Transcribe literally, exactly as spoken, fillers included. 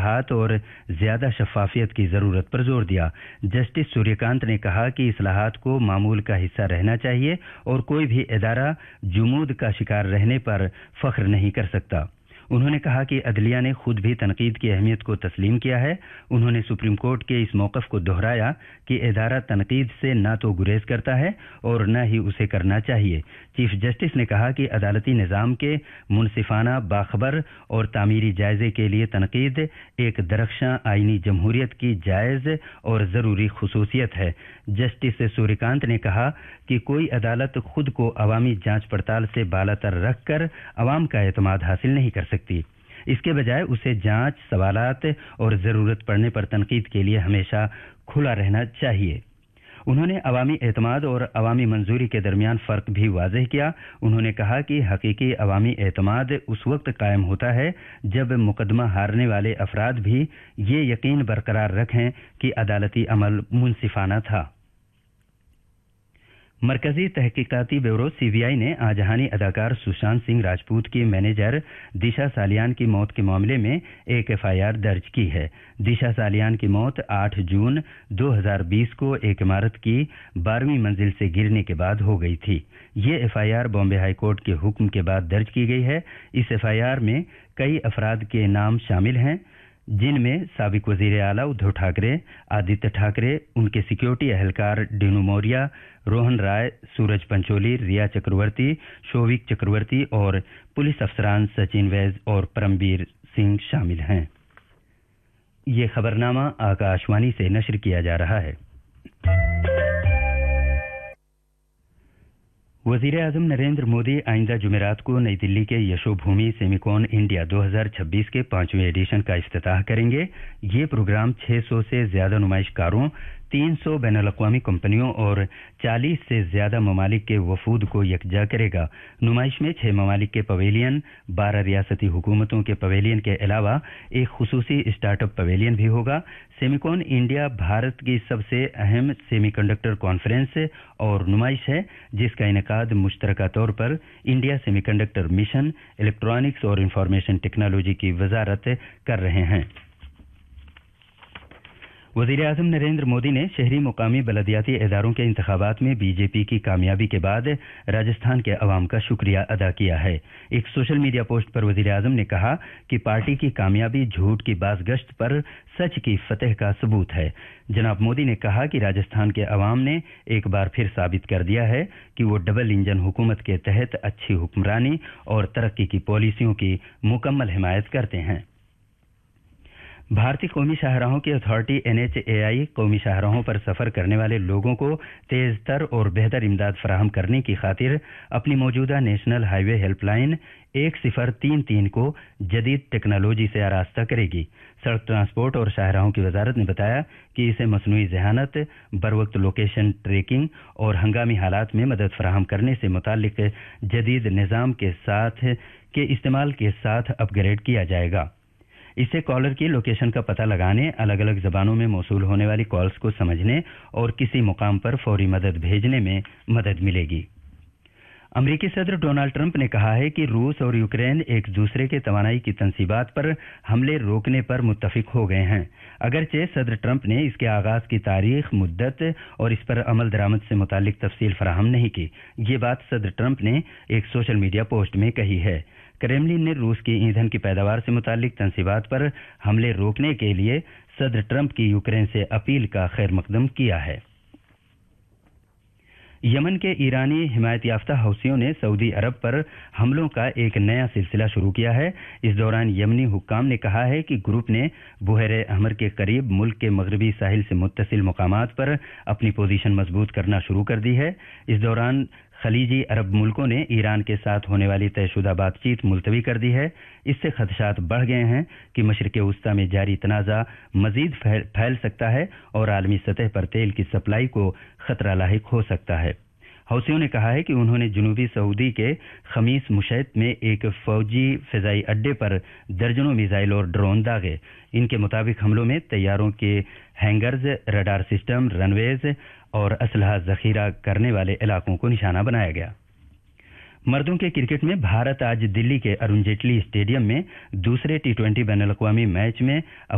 اصلاحات और ज़्यादा शफाफियत की ज़रूरत पर जोर दिया। जस्टिस सूर्यकांत ने कहा कि इस्लाहात को मामूल का हिस्सा रहना चाहिए और कोई भी इदारा जुमूद का शिकार रहने पर फख्र नहीं कर सकता। उन्होंने कहा कि अदलिया ने खुद भी तनकीद की अहमियत को तस्लीम किया है। उन्होंने सुप्रीम कोर्ट के इस मौक़िफ़ को दोहराया कि इदारा तनकीद से न तो गुरेज करता है और न ही उसे करना चाहिए। चीफ जस्टिस ने कहा कि अदालती निज़ाम के मुनसिफाना, बाखबर और तामीरी जायजे के लिए तनकीद एक दरख्शां आईनी जमहूरियत की जायज़ और ज़रूरी खुसूसियत है। जस्टिस सूर्यकांत ने कहा कि कोई अदालत खुद को अवामी जांच पड़ताल से बालातर रख कर अवाम का एतमाद हासिल नहीं कर सकती। इसके बजाय उसे जांच, सवालात और ज़रूरत पड़ने पर तनकीद के लिए हमेशा खुला रहना चाहिए। उन्होंने अवामी एतमाद और अवामी मंजूरी के दरमियान फ़र्क भी वाज़ेह किया। उन्होंने कहा कि हकीकी अवामी एतमाद उस वक्त कायम होता है जब मुकदमा हारने वाले अफराद भी ये यकीन बरकरार रखें कि अदालती अमल मुनसिफाना था। मरकजी तहकीकाती ब्यूरो सीबीआई ने आजहानी अदाकार सुशांत सिंह राजपूत की मैनेजर दिशा सालियान की मौत के मामले में एक एफ आई आर दर्ज की है। दिशा सालियान की मौत आठ जून दो हज़ार बीस को एक इमारत की बारहवीं मंजिल से गिरने के बाद हो गई थी। ये F I R Bombay high court के हुक्म के बाद दर्ज की गई है। इस एफ आई आर में कई अफराद के नाम शामिल हैं, जिनमें साबिक वजीर आला उद्धव ठाकरे, आदित्य ठाकरे, उनके सिक्योरिटी एहलकार डीनू मौर्या, रोहन राय, सूरज पंचोली, रिया चक्रवर्ती, शोविक चक्रवर्ती और पुलिस अफसरान सचिन वैज और परमबीर सिंह शामिल हैं। ये खबरनामा आकाशवाणी से नशर किया जा रहा है। वज़ीर आज़म नरेंद्र मोदी आइंदा जुमेरात को नई दिल्ली के यशोभूमि सेमिकॉन इंडिया दो हज़ार छब्बीस के पांचवें एडिशन का इफ्तिताह करेंगे। ये प्रोग्राम छह सौ से ज़्यादा नुमाइशकारों, तीन सौ बैनुल-अक़वामी कंपनियों और चालीस से ज़्यादा ममालिक के वफूद को यकजा करेगा। नुमाइश में छह ममालिक के पवेलियन, बारह रियासती हुकूमतों के पवेलियन के अलावा एक खुसूसी स्टार्टअप पवेलियन भी होगा। सेमिकॉन इंडिया भारत की सबसे अहम सेमीकंडक्टर कॉन्फ्रेंस और नुमाइश है, जिसका इनेकाद मुश्तरका तौर पर इंडिया सेमीकंडक्टर मिशन, इलेक्ट्रॉनिक्स और इंफॉर्मेशन टेक्नोलॉजी की वजारत कर रहे हैं। वज़ीर आज़म नरेंद्र मोदी ने शहरी मुकामी बलदियाती इदारों के इंतखाबात में बीजेपी की कामयाबी के बाद राजस्थान के अवाम का शुक्रिया अदा किया है। एक सोशल मीडिया पोस्ट पर वज़ीर आज़म ने कहा कि पार्टी की कामयाबी झूठ की बाज़गश्त पर सच की फतह का सबूत है। जनाब मोदी ने कहा कि राजस्थान के अवाम ने एक बार फिर साबित कर दिया है कि वो डबल इंजन हुकूमत के तहत अच्छी हुक्मरानी और तरक्की की पॉलिसियों की मुकम्मल हिमायत करते हैं। भारतीय कौमी शाहराहों की अथॉरिटी एन एच ए आई कौमी शाहराहों पर सफ़र करने वाले लोगों को तेज़ तर और बेहतर इमदाद फराहम करने की खातिर अपनी मौजूदा नेशनल हाईवे हेल्पलाइन एक सिफर तीन तीन को जदीद टेक्नोलॉजी से आरास्ता करेगी। सड़क ट्रांसपोर्ट और शाहराहों की वजारत ने बताया कि इसे मसनूई जहानत, बरवक्त लोकेशन ट्रैकिंग और हंगामी हालात में मदद फराहम करने से मुताल्लिक जदीद निज़ाम के साथ के इस्तेमाल के साथ अपग्रेड किया जाएगा। इससे कॉलर की लोकेशन का पता लगाने, अलग अलग ज़बानों में मौसूल होने वाली कॉल्स को समझने और किसी मुकाम पर फौरी मदद भेजने में मदद मिलेगी। अमरीकी सदर डोनाल्ड ट्रंप ने कहा है कि रूस और यूक्रेन एक दूसरे के तवानाई की तंसीबात पर हमले रोकने पर मुत्तफिक हो गए हैं। अगरचे सदर ट्रंप ने इसके आगाज़ की तारीख, मुद्दत और इस पर अमल दरामद से मुतालिक तफसील फराहम नहीं की। ये बात सदर ट्रंप ने एक सोशल मीडिया पोस्ट में कही है। क्रेमलिन ने रूस की ईंधन की पैदावार से मुतालिक तंसीबात पर हमले रोकने के लिए सदर ट्रंप की यूक्रेन से अपील का खैर मकदम किया है। यमन के ईरानी हिमायत याफ्ता हौसियों ने सऊदी अरब पर हमलों का एक नया सिलसिला शुरू किया है। इस दौरान यमनी हुक्काम ने कहा है कि ग्रुप ने बुहरे अहमर के करीब मुल्क के मगरबी साहिल से मुत्तसिल मकामात पर अपनी पोजीशन मजबूत करना शुरू कर दी है। इस दौरान खलीजी अरब मुल्कों ने ईरान के साथ होने वाली तयशुदा बातचीत मुलतवी कर दी है। इससे खदशात बढ़ गए हैं कि मशरिक़ वस्ता में जारी तनाज़ा मज़ीद फैल सकता है और आलमी सतह पर तेल की सप्लाई को ख़तरा लाहिक हो सकता है। हौसियों ने कहा है कि उन्होंने जनूबी सऊदी के खमीस मुशैत में एक फ़ौजी फ़िज़ाई अड्डे पर दर्जनों मिसाइल और ड्रोन दागे। इनके मुताबिक हमलों में तैयारों के हैंगर्स, रडार सिस्टम, रनवेज और असलहा ज़ख़ीरा करने वाले इलाकों को निशाना बनाया गया। मर्दों के क्रिकेट में भारत आज दिल्ली के अरुण जेटली स्टेडियम में दूसरे टी ट्वेंटी बैनुल-अक़वामी मैच में